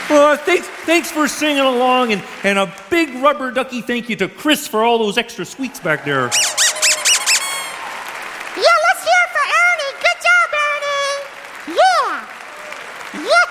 Thanks for singing along, and a big rubber ducky thank you to Chris for all those extra squeaks back there. Yeah, let's hear it for Ernie. Good job, Ernie. Yeah.